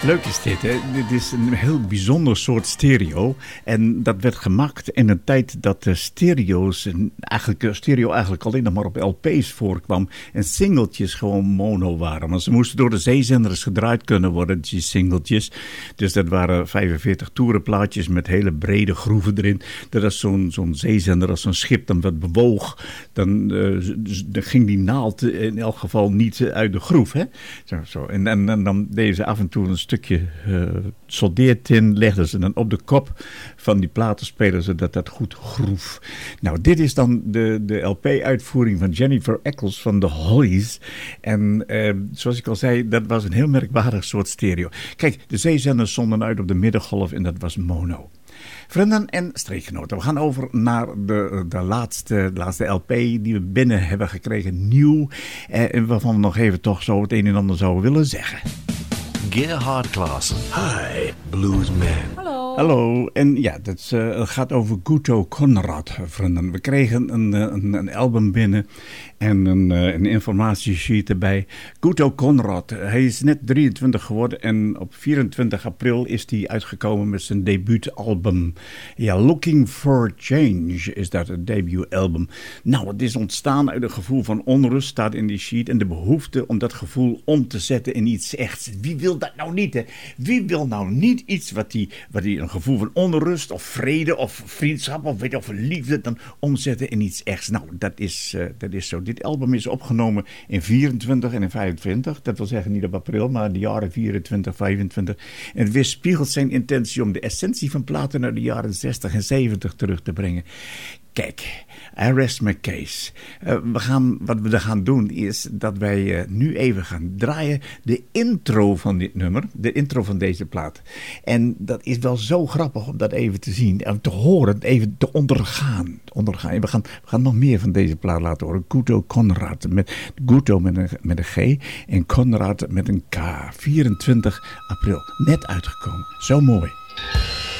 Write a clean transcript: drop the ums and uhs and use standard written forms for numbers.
Leuk is dit, hè? Dit is een heel bijzonder soort stereo. En dat werd gemaakt in een tijd dat de stereo eigenlijk alleen nog maar op LP's voorkwam. En singeltjes gewoon mono waren. Want ze moesten door de zeezenders gedraaid kunnen worden, die singeltjes. Dus dat waren 45 toerenplaatjes met hele brede groeven erin. Dat als zo'n zeezender, als zo'n schip dan wat bewoog, dan ging die naald in elk geval niet uit de groef. Hè? Zo. En dan deden ze af en toe een stukje soldeertin, legden ze dan op de kop van die platenspeler, zodat dat goed groef. Nou, dit is dan de LP-uitvoering van Jennifer Eccles van de Hollies. En zoals ik al zei, dat was een heel merkwaardig soort stereo. Kijk, de zeezenders zonden uit op de middengolf en dat was mono. Vrienden en streekgenoten, we gaan over naar de laatste LP die we binnen hebben gekregen, nieuw. Waarvan we nog even toch zo het een en ander zouden willen zeggen. Gerhard Klaassen. Hi, Bluesman. Hallo, en ja, het gaat over Guto Conrad, vrienden. We kregen een album binnen en een informatiesheet erbij. Guto Conrad, hij is net 23 geworden en op 24 april is hij uitgekomen met zijn debuutalbum. Ja, Looking for Change is dat, het debuutalbum. Nou, het is ontstaan uit een gevoel van onrust, staat in die sheet, en de behoefte om dat gevoel om te zetten in iets echts. Wie wil dat nou niet, hè? Wie wil nou niet iets wat die een gevoel van onrust of vrede of vriendschap of liefde dan omzetten in iets echts? Nou, dat is zo. Dit album is opgenomen in 24 en in 25. Dat wil zeggen niet op april, maar de jaren 24, 25. En het weerspiegelt zijn intentie om de essentie van platen naar de jaren 60 en 70 terug te brengen. Kijk, I rest my case. Wat we gaan doen is dat wij nu even gaan draaien de intro van dit nummer. De intro van deze plaat. En dat is wel zo grappig om dat even te zien en te horen, even te ondergaan. We gaan nog meer van deze plaat laten horen. Guto Conrad. Guto met een G en Conrad met een K. 24 april. Net uitgekomen. Zo mooi.